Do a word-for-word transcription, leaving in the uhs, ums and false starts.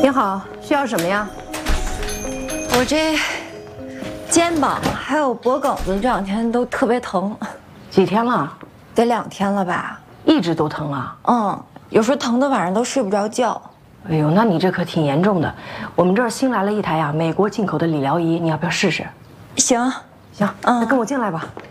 你好，需要什么呀？ 我这肩膀还有脖梗子这两天都特别疼， 几天了？ 得两天了吧？ 一直都疼啊？ 嗯，有时候疼的晚上都睡不着觉。 哎呦，那你这可挺严重的。我们这儿新来了一台呀，美国进口的理疗仪，你要不要试试？ 行， 行，嗯，那跟我进来吧。